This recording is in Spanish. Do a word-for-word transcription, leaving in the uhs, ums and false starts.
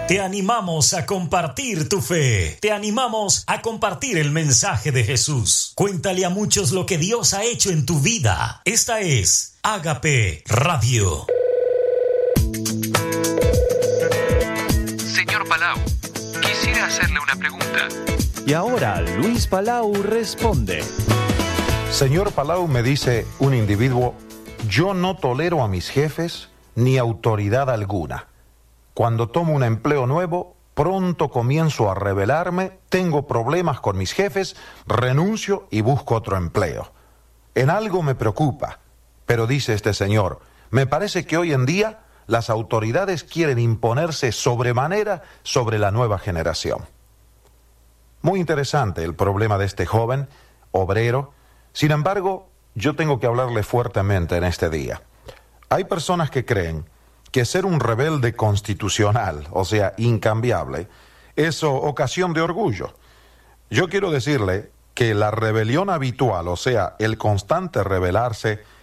Te animamos a compartir tu fe. Te animamos a compartir el mensaje de Jesús. Cuéntale a muchos lo que Dios ha hecho en tu vida. Esta es Ágape Radio. Señor Palau, quisiera hacerle una pregunta. Y ahora Luis Palau responde. Señor Palau, me dice un individuo, yo no tolero a mis jefes ni autoridad alguna. Cuando tomo un empleo nuevo, pronto comienzo a rebelarme, tengo problemas con mis jefes, renuncio y busco otro empleo. En algo me preocupa, pero dice este señor, me parece que hoy en día las autoridades quieren imponerse sobremanera sobre la nueva generación. Muy interesante el problema de este joven, obrero. Sin embargo, yo tengo que hablarle fuertemente en este día. Hay personas que creen que ser un rebelde constitucional, o sea, incambiable, es ocasión de orgullo. Yo quiero decirle que la rebelión habitual, o sea, el constante rebelarse,